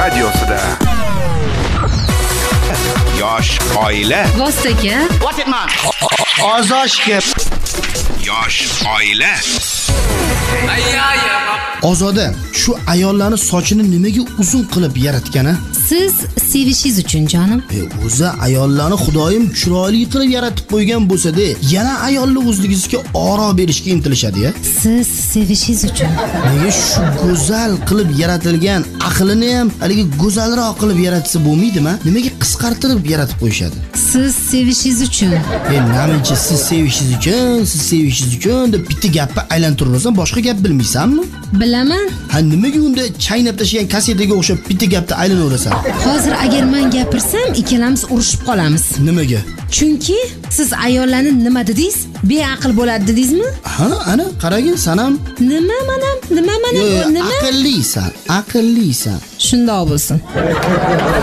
radiosida. Yosh oila. Vostaka. What it man? Ozoshga. Yosh oila. Ozoda, shu ayollarni sochini nimaga uzun qilib yaratgani? Siz sevishingiz uchun, jonim. O'zi ayollarni Xudoyim chiroyli qilib yaratib qo'ygan bo'lsa-da, yana ayolni o'zligingizga oro berishga intilishadi-ya. Siz sevishingiz uchun. Nega shu go'zal qilib yaratilgan aqlini ham haligi go'zalroq qilib yaratsa bo'lmaydimi? Nimaga qisqartirib yaratib qo'yishadi? Siz sevishingiz uchun. Namincha siz sevishingiz uchun deb bitta gapni aylantirursan, boshqa gap bilmaysanmi? Bilaman. Ha, nimaga unda chaynab tashlagan kasetaga o'xshab bitta gapni aylanaverasan? Hozir agar men gapirsam, ikkalamiz urushib qolamiz. Nimaga? Chunki siz ayollarni nima dedingiz? Beaql bo'ladi dedingizmi? Ha, ana qaragin, sanam. Nima manam? Aqllisan. Shundoq bo'lsin.